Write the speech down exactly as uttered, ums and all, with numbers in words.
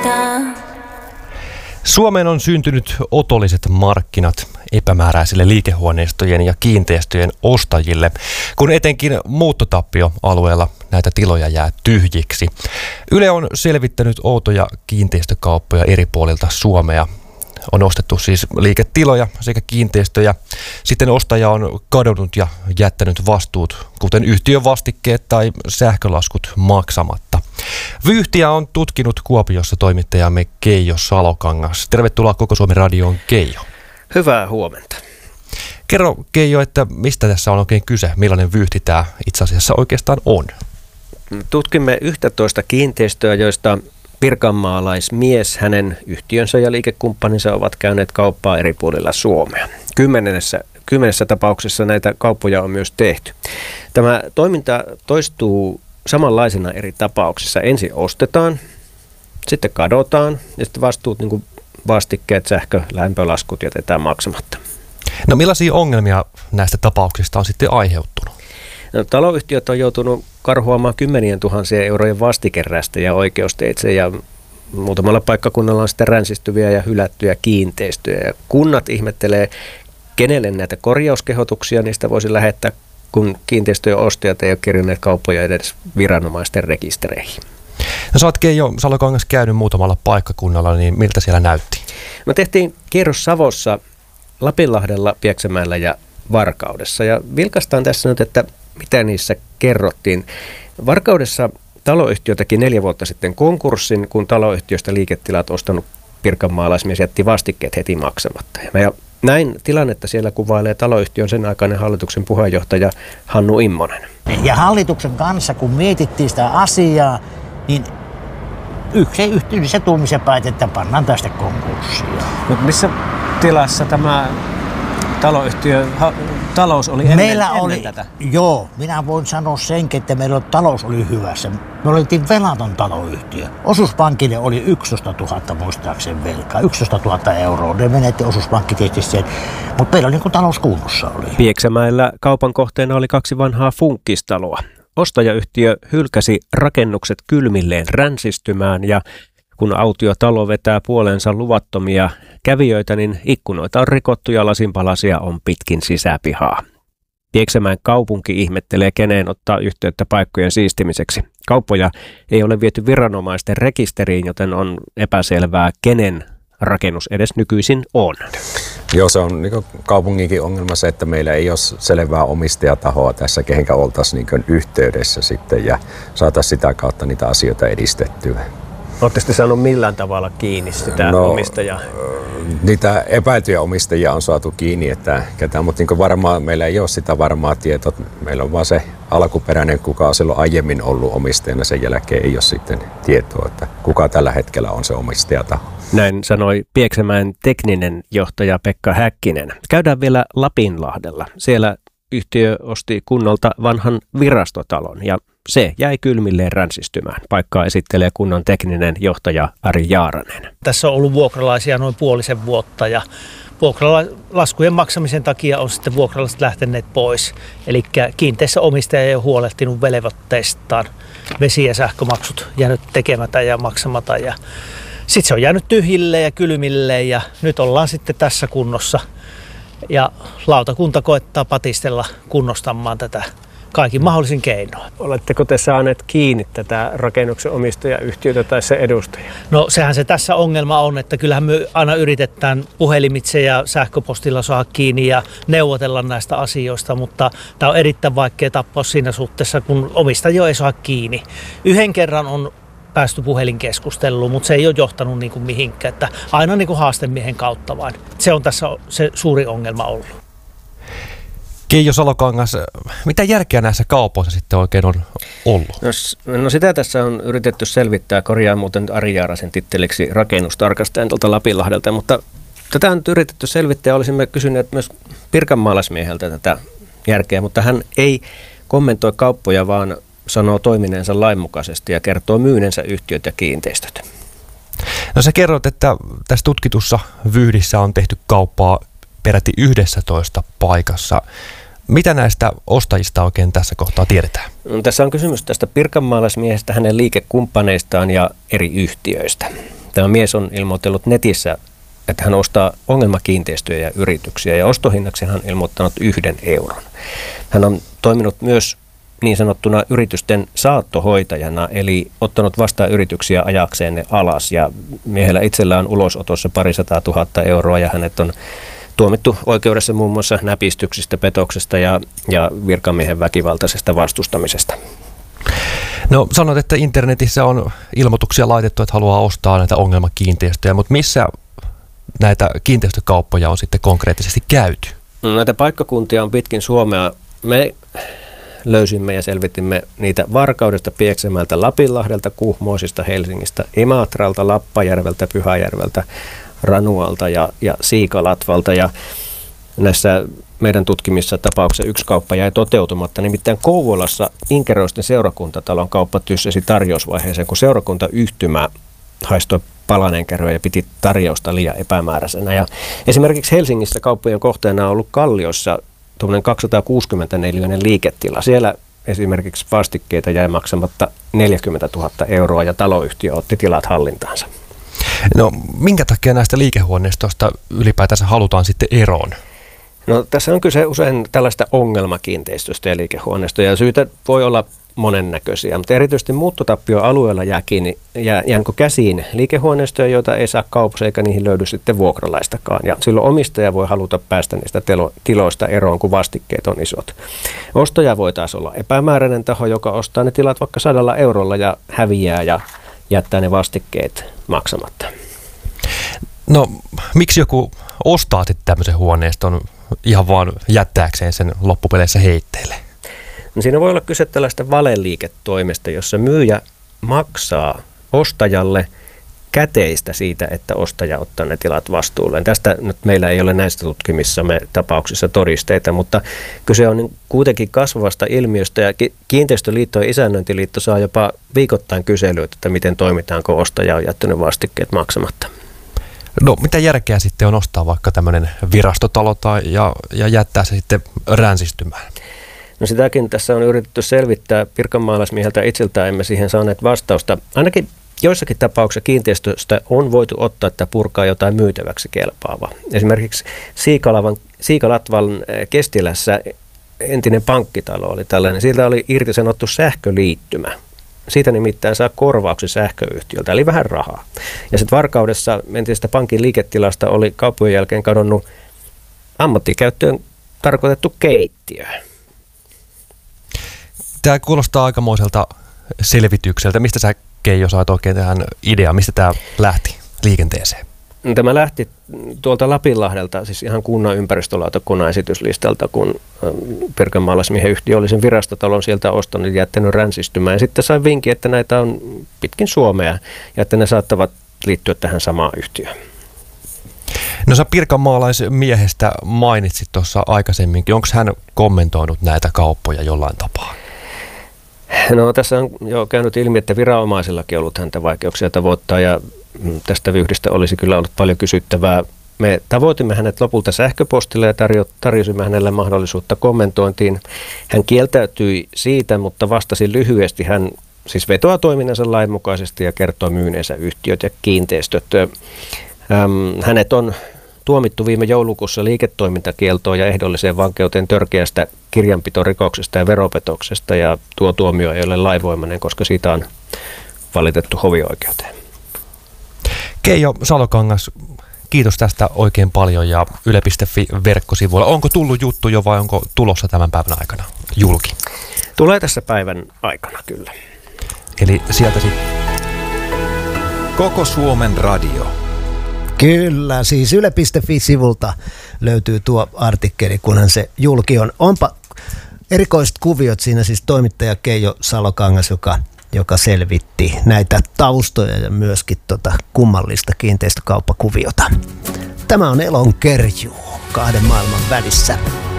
Suomeen on syntynyt otolliset markkinat epämääräisille liikehuoneistojen ja kiinteistöjen ostajille, kun etenkin muuttotappioalueella näitä tiloja jää tyhjiksi. Yle on selvittänyt outoja kiinteistökauppoja eri puolilta Suomea. On ostettu siis liiketiloja sekä kiinteistöjä. Sitten ostaja on kadonnut ja jättänyt vastuut, kuten yhtiön vastikkeet tai sähkölaskut maksamatta. Vyyhtiä on tutkinut Kuopiossa toimittajamme Keijo Salokangas. Tervetuloa Koko Suomen radioon, Keijo. Hyvää huomenta. Kerro, Keijo, että mistä tässä on oikein kyse? Millainen vyyhti tämä itse asiassa oikeastaan on? Tutkimme yksitoista kiinteistöä, joista pirkanmaalaismies, hänen yhtiönsä ja liikekumppaninsa ovat käyneet kauppaa eri puolilla Suomea. Kymmenessä, kymmenessä tapauksessa näitä kauppoja on myös tehty. Tämä toiminta toistuu samanlaisena eri tapauksissa. Ensin ostetaan, sitten kadotaan ja sitten vastuut, niin kuin vastikkeet, sähkö, lämpölaskut jätetään maksamatta. No millaisia ongelmia näistä tapauksista on sitten aiheutunut? No, taloyhtiöt on joutunut karhuamaan kymmenien tuhansien eurojen vastikerästä oikeusteitse ja muutamalla paikkakunnalla on sitten ränsistyviä ja hylättyjä kiinteistöjä. Ja kunnat ihmettelee, kenelle näitä korjauskehotuksia niistä voisi lähettää, kun kiinteistöjen ostajat ei ole kirjanneet kauppoja edes viranomaisten rekistereihin. No sä oot Keijo Salokangas käynyt muutamalla paikkakunnalla, niin miltä siellä näytti? Me tehtiin kierros Savossa, Lapinlahdella, Pieksämäellä ja Varkaudessa. Ja vilkaistaan tässä nyt, että mitä niissä kerrottiin. Varkaudessa taloyhtiö teki neljä vuotta sitten konkurssin, kun taloyhtiöstä liiketilat ostanut pirkanmaalaismies jätti vastikkeet heti maksamatta. Ja näin tilannetta siellä kuvailee taloyhtiön sen aikainen hallituksen puheenjohtaja Hannu Immonen. Ja hallituksen kanssa, kun mietittiin sitä asiaa, niin yksi yhdessä tuumisen päätettiin, että pannaan tästä konkurssia. Mutta missä tilassa tämä taloyhtiö, ha, talous oli ennen, meillä ennen oli, tätä? Joo, minä voin sanoa senkin, että meillä talous oli hyvässä. Me oltiin velaton taloyhtiö. Osuuspankille oli yksitoista tuhatta muistaakseni velkaa, yksitoista tuhatta euroa. Ne menetti osuuspankki tietysti sen, mutta meillä oli niin kuin talous kunnossa oli. Pieksämäellä kaupan kohteena oli kaksi vanhaa funkkistaloa. Ostajayhtiö hylkäsi rakennukset kylmilleen ränsistymään ja kun autiotalo vetää puoleensa luvattomia kävijöitä, niin ikkunoita on rikottu ja lasinpalasia on pitkin sisäpihaa. Pieksämäen kaupunki ihmettelee, keneen ottaa yhteyttä paikkojen siistimiseksi. Kauppoja ei ole viety viranomaisten rekisteriin, joten on epäselvää, kenen rakennus edes nykyisin on. Joo, se on niin kaupunginkin ongelma se, että meillä ei ole selvää omistajatahoa tässä, kehenkä oltaisiin niin yhteydessä sitten ja saataisiin sitä kautta niitä asioita edistettyä. Oletteko te saanut millään tavalla kiinni sitä no, omistajaa? Niitä epäiltyjä omistajia on saatu kiinni, että ketään, mutta niin varmaan meillä ei ole sitä varmaa tietoa. Meillä on vaan se alkuperäinen, kuka on silloin aiemmin ollut omistajana, sen jälkeen ei ole sitten tietoa, että kuka tällä hetkellä on se omistajataho. Näin sanoi Pieksämäen tekninen johtaja Pekka Häkkinen. Käydään vielä Lapinlahdella. Siellä yhtiö osti kunnalta vanhan virastotalon ja se jäi kylmilleen ränsistymään. Paikkaa esittelee kunnan tekninen johtaja Ari Jaaranen. Tässä on ollut vuokralaisia noin puolisen vuotta ja vuokralaskujen maksamisen takia on sitten vuokralaiset lähteneet pois. Eli kiinteässä omistaja ei ole huolehtinut velvoitteistaan. Vesi- ja sähkömaksut jäänyt tekemättä ja maksamatta. Ja sitten se on jäänyt tyhjille ja kylmille ja nyt ollaan sitten tässä kunnossa. Ja lautakunta koettaa patistella kunnostamaan tätä kaikin mahdollisin keinoin. Oletteko te saaneet kiinni tätä rakennuksen omistajayhtiötä tai se edustaja? No sehän se tässä ongelma on, että kyllähän me aina yritetään puhelimitse ja sähköpostilla saada kiinni ja neuvotella näistä asioista, mutta tämä on erittäin vaikea tapaus siinä suhteessa, kun omistaja ei saa kiinni. Yhden kerran on päästy puhelinkeskusteluun, mutta se ei ole johtanut niin kuin mihinkään, että aina niin kuin haastemiehen kautta vain. Se on tässä se suuri ongelma ollut. Keijo Salokangas, mitä järkeä näissä kaupoissa sitten oikein on ollut? No, no sitä tässä on yritetty selvittää, korjaa muuten Ari Jaarasen titteliksi rakennustarkastajan tuolta Lapinlahdelta, mutta tätä on nyt yritetty selvittää ja olisimme kysyneet myös pirkanmaalaismieheltä tätä järkeä, mutta hän ei kommentoi kauppoja, vaan sanoo toimineensa lainmukaisesti ja kertoo myynensä yhtiöt ja kiinteistöt. No sä kerrot, että tässä tutkitussa vyyhdissä on tehty kauppaa peräti yhdessätoista paikassa. Mitä näistä ostajista oikein tässä kohtaa tiedetään? No, tässä on kysymys tästä pirkanmaalaismiehestä, hänen liikekumppaneistaan ja eri yhtiöistä. Tämä mies on ilmoitellut netissä, että hän ostaa ongelmakiinteistöjä ja yrityksiä, ja ostohinnaksi hän on ilmoittanut yhden euron. Hän on toiminut myös niin sanottuna yritysten saattohoitajana, eli ottanut vastaan yrityksiä ajakseen ne alas, ja miehellä itsellään on ulosotossa parisataa tuhatta euroa, ja hänet on tuomittu oikeudessa muun muassa näpistyksistä, petoksesta ja, ja virkamiehen väkivaltaisesta vastustamisesta. No sanot, että internetissä on ilmoituksia laitettu, että haluaa ostaa näitä ongelmakiinteistöjä, mutta missä näitä kiinteistökauppoja on sitten konkreettisesti käyty? No, näitä paikkakuntia on pitkin Suomea. Me löysimme ja selvitimme niitä Varkaudesta, Pieksämäeltä, Lapinlahdelta, Kuhmoisista, Helsingistä, Imatralta, Lappajärveltä, Pyhäjärveltä, Ranualta ja, ja Siikalatvalta. Ja näissä meidän tutkimissa tapauksissa yksi kauppa jäi toteutumatta. Nimittäin Kouvolassa Inkeroisten seurakuntatalon kauppa tyssäsi tarjousvaiheeseen, kun seurakuntayhtymä haistoi palanenkärryä ja piti tarjousta liian epämääräisenä. Ja esimerkiksi Helsingissä kauppojen kohteena on ollut Kalliossa tuommoinen kaksisataakuusikymmentä neliöinen liiketila. Siellä esimerkiksi vastikkeita jäi maksamatta neljäkymmentätuhatta euroa ja taloyhtiö otti tilat hallintaansa. No minkä takia näistä liikehuoneistoista ylipäätänsä halutaan sitten eroon? No tässä on kyse usein tällaista ongelmakiinteistöstä ja liikehuoneistoja, ja syytä voi olla monennäköisiä, mutta erityisesti muuttotappioalueella jää, kiinni, jää jäänkö käsiin liikehuoneistoja, joita ei saa kaupassa eikä niihin löydy sitten vuokralaistakaan. Ja silloin omistaja voi haluta päästä niistä telo, tiloista eroon, kun vastikkeet on isot. Ostaja voi taas olla epämääräinen taho, joka ostaa ne tilat vaikka sadalla eurolla ja häviää ja jättää ne vastikkeet maksamatta. No miksi joku ostaa sitten tämmöisen huoneiston ihan vaan jättääkseen sen loppupeleissä heitteille? No siinä voi olla kyse tällaista valeliiketoimesta, jossa myyjä maksaa ostajalle käteistä siitä, että ostaja ottaa ne tilat vastuulleen. Tästä nyt meillä ei ole näistä tutkimissamme tapauksissa todisteita, mutta kyse on niin kuitenkin kasvavasta ilmiöstä, ja Kiinteistöliitto ja Isännöintiliitto saa jopa viikoittain kyselyitä, että miten toimitaanko ostaja on jättänyt vastikkeet maksamatta. No mitä järkeä sitten on ostaa vaikka tämmöinen virastotalo tai ja, ja jättää se sitten ränsistymään? No sitäkin tässä on yritetty selvittää pirkanmaalaismieheltä itseltään, emme siihen saaneet vastausta. Ainakin joissakin tapauksissa kiinteistöstä on voitu ottaa, että purkaa jotain myytäväksi kelpaavaa. Esimerkiksi Siikalavan, Siikalatvan Kestilässä entinen pankkitalo oli tällainen. Siitä oli irtisanottu sähköliittymä. Siitä nimittäin saa korvauksen sähköyhtiöltä, eli vähän rahaa. Ja sitten Varkaudessa entisestä pankin liiketilasta oli kauppojen jälkeen kadonnut ammattikäyttöön tarkoitettu keittiö. Tämä kuulostaa aikamoiselta selvitykseltä. Mistä sä, Keijo, saat oikein tähän ideaan? Mistä tämä lähti liikenteeseen? Tämä lähti tuolta Lapinlahdelta, siis ihan kunnan ympäristölautakunnan esityslistalta, kun pirkanmaalaismiehen yhtiö oli sen virastotalon sieltä ostanut ja jättänyt ränsistymään. Ja sitten sain vinkin, että näitä on pitkin Suomea ja että ne saattavat liittyä tähän samaan yhtiöön. No sä pirkanmaalaismiehestä mainitsit tuossa aikaisemminkin. Onko hän kommentoinut näitä kauppoja jollain tapaa? No tässä on jo käynyt ilmi, että viranomaisillakin on ollut häntä vaikeuksia tavoittaa ja tästä vyyhdistä olisi kyllä ollut paljon kysyttävää. Me tavoitimme hänet lopulta sähköpostilla ja tarjo, tarjosimme hänelle mahdollisuutta kommentointiin. Hän kieltäytyi siitä, mutta vastasi lyhyesti. Hän siis vetoaa toiminnansa lainmukaisesti ja kertoo myyneensä yhtiöt ja kiinteistöt. Ähm, hänet on tuomittu viime joulukuussa liiketoimintakieltoon ja ehdolliseen vankeuteen törkeästä kirjanpitorikoksesta ja veropetoksesta, ja tuo tuomio ei ole lainvoimainen, koska siitä on valitettu hovioikeuteen. Keijo Salokangas, kiitos tästä oikein paljon, ja yle piste fi verkkosivuilla. Onko tullut juttu jo vai onko tulossa tämän päivän aikana julki? Tulee tässä päivän aikana kyllä. Eli sieltä sitten. Koko Suomen radio. Kyllä, siis yle piste fi-sivulta löytyy tuo artikkeli, kunhan se julki on. Onpa erikoiset kuviot siinä, siis toimittaja Keijo Salokangas, joka, joka selvitti näitä taustoja ja myöskin tota kummallista kiinteistökauppakuviota. Tämä on Elon Kerjuu kahden maailman välissä.